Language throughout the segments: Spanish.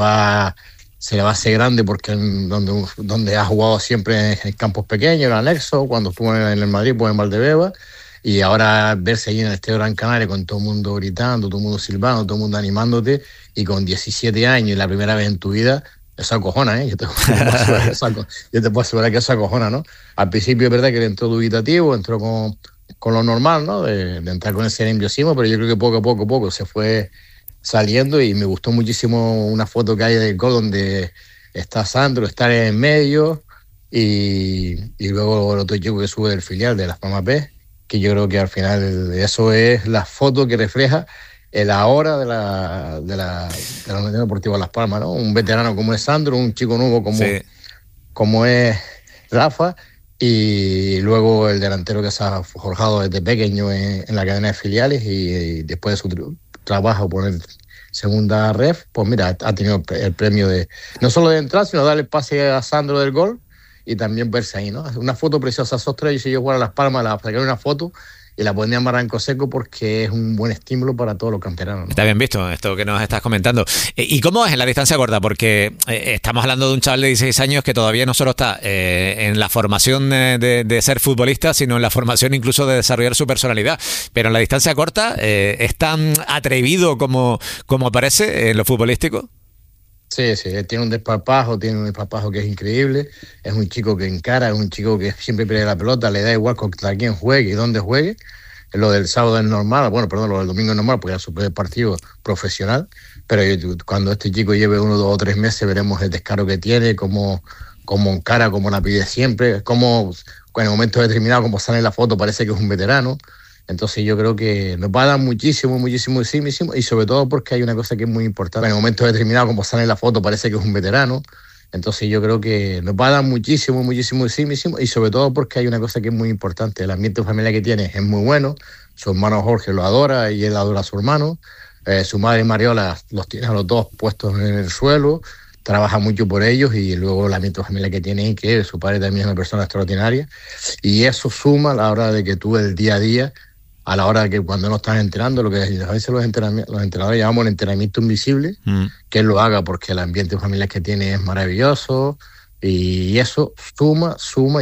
se le va a hacer grande porque donde ha jugado siempre en campos pequeños, en el anexo, cuando estuvo en el Madrid, pues en Valdebeba, y ahora verse ahí en el Estadio Gran Canaria con todo el mundo gritando, todo el mundo silbando, todo el mundo animándote, y con 17 años y la primera vez en tu vida, eso acojona, ¿eh? Yo te puedo asegurar que eso acojona, ¿no? Al principio es verdad que él entró dubitativo, entró con lo normal, ¿no? De entrar con ese nerviosismo, pero yo creo que poco a poco se fue saliendo, y me gustó muchísimo una foto que hay del gol donde está Sandro, está en medio, y luego el otro chico que sube del filial de Las Palmas B, que yo creo que al final eso es la foto que refleja la hora de la Unión Deportiva Las Palmas, ¿no? Un veterano como es Sandro, un chico nuevo como es Rafa, y luego el delantero que se ha forjado desde pequeño en la cadena de filiales, y después de su trabajo por el segunda ref, pues mira, ha tenido el premio de no solo de entrar, sino darle el pase a Sandro del gol, y también verse ahí, ¿no? Una foto preciosa, esos tres. Y si yo fuera a Las Palmas, la sacaría una foto y la pondría en Barranco Seco, porque es un buen estímulo para todos los canteranos, ¿no? Está bien visto esto que nos estás comentando. ¿Y cómo es en la distancia corta? Porque estamos hablando de un chaval de 16 años que todavía no solo está en la formación de ser futbolista, sino en la formación incluso de desarrollar su personalidad. Pero en la distancia corta, ¿es tan atrevido como parece en lo futbolístico? Sí, él tiene un desparpajo que es increíble. Es un chico que encara, es un chico que siempre pierde la pelota, le da igual contra quién juegue y dónde juegue. Lo del sábado es normal, lo del domingo es normal, porque es su primer partido profesional, pero cuando este chico lleve 1, 2 o 3 meses, veremos el descaro que tiene, cómo encara, cómo la pide siempre, cómo en el momento determinado, como sale en la foto, parece que es un veterano. Entonces yo creo que nos va a dar muchísimo, y sobre todo porque hay una cosa que es muy importante. En el momento determinado, como sale en la foto, parece que es un veterano. Entonces yo creo que nos va a dar muchísimo, y sobre todo porque hay una cosa que es muy importante. El ambiente familiar que tiene es muy bueno. Su hermano Jorge lo adora y él adora a su hermano. Su madre Mariola los tiene a los dos puestos en el suelo. Trabaja mucho por ellos, y luego el ambiente familiar que tiene, que su padre también es una persona extraordinaria. Y eso suma a la hora de que tú el día a día, a la hora de que cuando no estás entrenando, lo que a veces los entrenadores llamamos el entrenamiento invisible, que él lo haga, porque el ambiente familiar que tiene es maravilloso, y eso suma.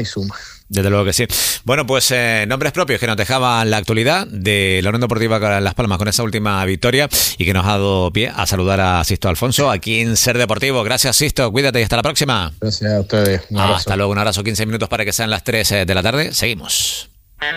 Desde luego que sí. Bueno, pues nombres propios que nos dejaban la actualidad de la Unión Deportiva Las Palmas con esa última victoria, y que nos ha dado pie a saludar a Sisto Alfonso aquí en Ser Deportivo. Gracias, Sisto, cuídate y hasta la próxima. Gracias a ustedes. Un abrazo. Hasta luego, un abrazo. 15 minutos para que sean las 3 de la tarde. Seguimos.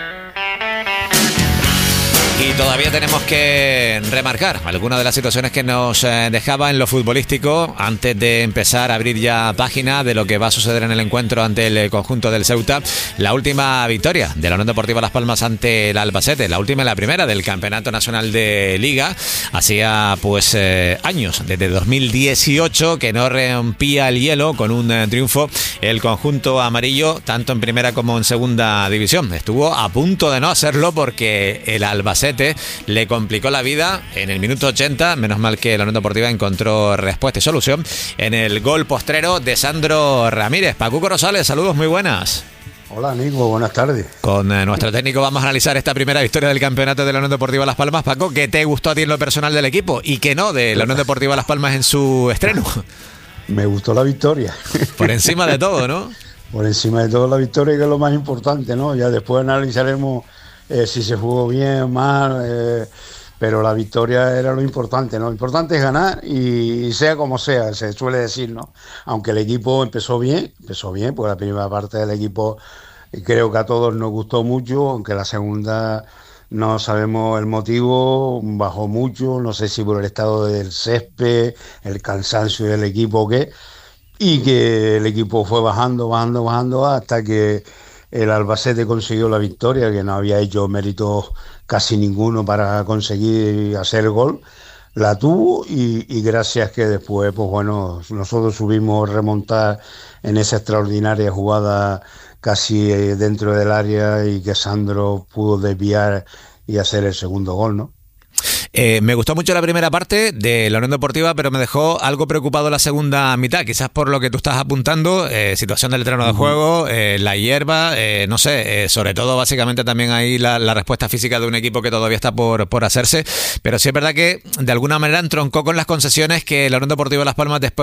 Y todavía tenemos que remarcar algunas de las situaciones que nos dejaba en lo futbolístico antes de empezar a abrir ya página de lo que va a suceder en el encuentro ante el conjunto del Ceuta. La última victoria de la Unión Deportiva Las Palmas ante el Albacete, la última y la primera del Campeonato Nacional de Liga. Hacía pues años, desde 2018, que no rompía el hielo con un triunfo el conjunto amarillo, tanto en primera como en segunda división. Estuvo a punto de no hacerlo porque el Albacete le complicó la vida en el minuto 80, menos mal que la Unión Deportiva encontró respuesta y solución en el gol postrero de Sandro Ramírez. Paco Rosales, saludos, muy buenas. Hola, Nico, buenas tardes. Con nuestro técnico vamos a analizar esta primera victoria del campeonato de la Unión Deportiva Las Palmas. Paco, ¿qué te gustó a ti en lo personal del equipo y qué no de la Unión Deportiva Las Palmas en su estreno? Me gustó la victoria. Por encima de todo, ¿no? Por encima de todo la victoria, que es lo más importante, ¿no? Ya después analizaremos si se jugó bien, mal, pero la victoria era lo importante, ¿no? Lo importante es ganar, y sea como sea, se suele decir, ¿no? Aunque el equipo empezó bien, porque la primera parte del equipo creo que a todos nos gustó mucho, aunque la segunda no sabemos el motivo, bajó mucho, no sé si por el estado del césped, el cansancio del equipo o qué, y que el equipo fue bajando hasta que el Albacete consiguió la victoria, que no había hecho méritos casi ninguno para conseguir hacer el gol. La tuvo, y gracias que después, pues bueno, nosotros subimos remontar en esa extraordinaria jugada casi dentro del área, y que Sandro pudo desviar y hacer el segundo gol, ¿no? Me gustó mucho la primera parte de la Unión Deportiva, pero me dejó algo preocupado la segunda mitad, quizás por lo que tú estás apuntando, situación del terreno de juego, la hierba, no sé, sobre todo básicamente también ahí la respuesta física de un equipo que todavía está por hacerse, pero sí es verdad que de alguna manera entroncó con las concesiones que la Unión Deportiva Las Palmas después